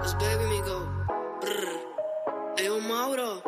baby me go. Brr. Ayo, Mauro.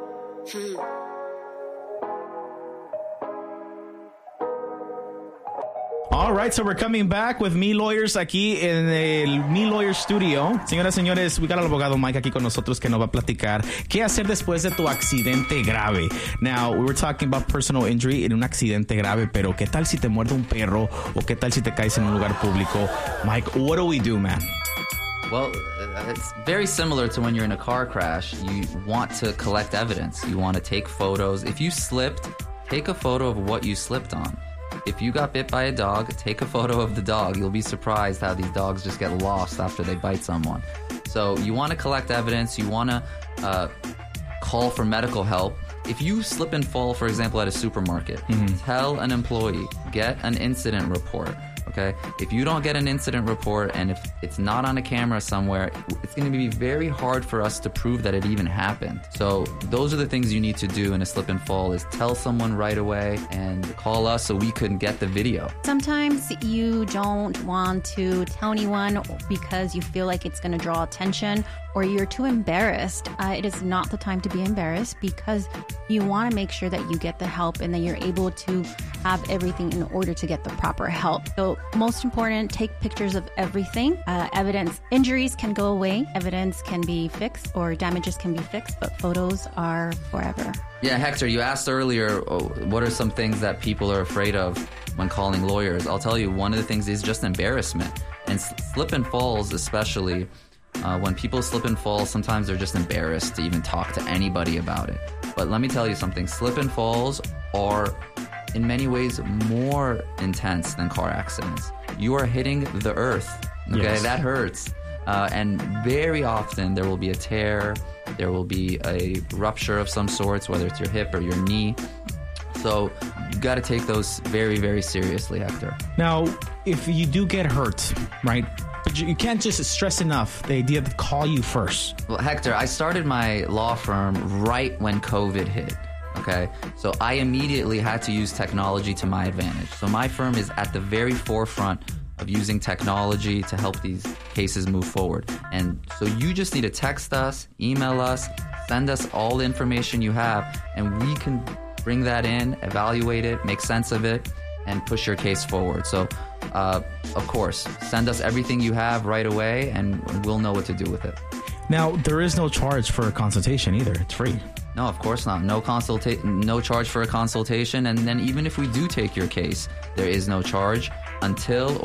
All right, so we're coming back with Me Lawyers aquí en el Me Lawyers Studio. Señoras y señores, we got al abogado Mike aquí con nosotros que nos va a platicar qué hacer después de tu accidente grave. Now, we were talking about personal injury en un accidente grave, pero ¿qué tal si te muerde un perro o qué tal si te caes en un lugar público? Mike, what do we do, man? Well, it's very similar to when you're in a car crash. You want to collect evidence. You want to take photos. If you slipped, take a photo of what you slipped on. If you got bit by a dog, take a photo of the dog. You'll be surprised how these dogs just get lost after they bite someone. So you want to collect evidence. You want to call for medical help. If you slip and fall, for example, at a supermarket, tell an employee, get an incident report. Okay? If you don't get an incident report and if it's not on a camera somewhere, it's going to be very hard for us to prove that it even happened. So those are the things you need to do in a slip and fall is tell someone right away and call us so we can get the video. Sometimes you don't want to tell anyone because you feel like it's going to draw attention or you're too embarrassed. It is not the time to be embarrassed because you want to make sure that you get the help and that you're able to have everything in order to get the proper help. So most important, take pictures of everything. Evidence, injuries can go away. Evidence can be fixed or damages can be fixed, but photos are forever. Yeah, Hector, you asked earlier, what are some things that people are afraid of when calling lawyers? I'll tell you, one of the things is just embarrassment. And slip and falls especially, when people slip and fall, sometimes they're just embarrassed to even talk to anybody about it. But let me tell you something, slip and falls are in many ways more intense than car accidents. You are hitting the earth, okay? Yes. That hurts. And very often there will be a tear, there will be a rupture of some sorts, whether it's your hip or your knee. So you got to take those very, very seriously, Hector. Now, if you do get hurt, right? But you can't just stress enough the idea to call you first. Well, Hector, I started my law firm right when COVID hit. Okay, so I immediately had to use technology to my advantage. So my firm is at the very forefront of using technology to help these cases move forward. And so you just need to text us, email us, send us all the information you have, and we can bring that in, evaluate it, make sense of it, and push your case forward. So, of course, send us everything you have right away, and we'll know what to do with it. Now, there is no charge for a consultation either. It's free. No, of course not. No charge for a consultation. And then even if we do take your case, there is no charge until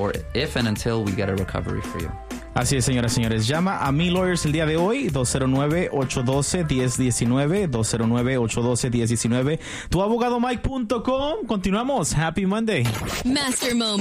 we get a recovery for you. Así es, señoras y señores. Llama a Me Lawyers el día de hoy, 209-812-1019, 209-812-1019. Tuabogadomike.com. Continuamos. Happy Monday. Master Moment.